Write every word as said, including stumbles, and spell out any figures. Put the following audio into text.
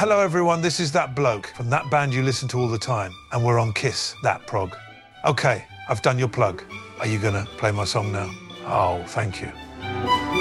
Hello, everyone. This is That Bloke from that band you listen to all the time, and we're on Kiss, That Prog. OK, I've done your plug. Are you going to play my song now? Oh, thank you.